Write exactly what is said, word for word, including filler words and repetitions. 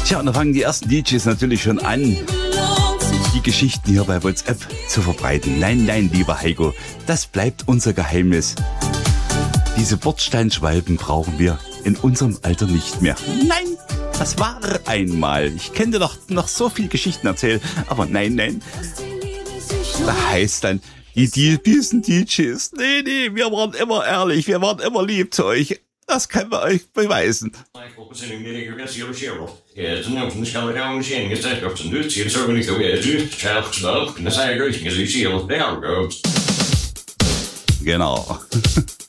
Tja, und da fangen die ersten D Js natürlich schon an, die Geschichten hier bei WhatsApp zu verbreiten. Nein, nein, lieber Heiko, das bleibt unser Geheimnis. Diese Bordsteinschwalben brauchen wir in unserem Alter nicht mehr. Nein, das war einmal. Ich kann dir doch noch so viel Geschichten erzählen, aber nein, nein. Da heißt dann, die, die diesen D Js, nee, nee, wir waren immer ehrlich, wir waren immer lieb zu euch. Das können wir euch beweisen. Genau.